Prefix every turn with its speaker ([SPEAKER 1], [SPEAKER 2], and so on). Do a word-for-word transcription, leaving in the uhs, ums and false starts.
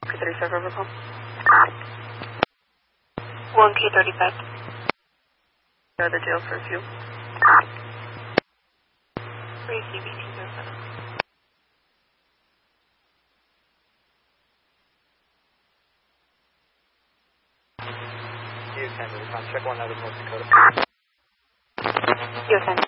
[SPEAKER 1] thirty-five over call. one K thirty-five. Uh, the jail for fuel. three C B two zero seven.
[SPEAKER 2] U ten, check one out of North Dakota.
[SPEAKER 1] U ten.